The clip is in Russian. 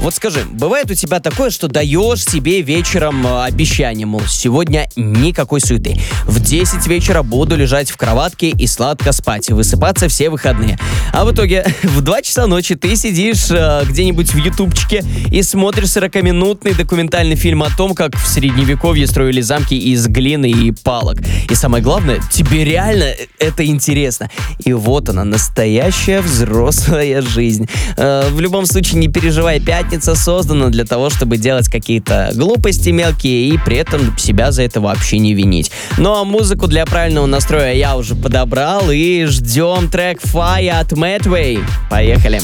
Вот скажи, бывает у тебя такое, что даешь себе вечером обещание, мол, сегодня никакой суеты. В 10 вечера буду лежать в кроватке и сладко спать, и высыпаться все выходные. А в итоге в 2 часа ночи ты сидишь где-нибудь в ютубчике и смотришь 40-минутный документальный фильм о том, как в средневековье строили замки из глины и палок. И самое главное, тебе реально это интересно. И вот она, настоящая взрослая жизнь. В любом случае, не переживай, пятница создана для того, чтобы делать какие-то глупости мелкие и при этом себя за это вообще не винить. Ну а музыку для правильного настроя я уже подобрал, и ждем трек Fire от Medway. Поехали!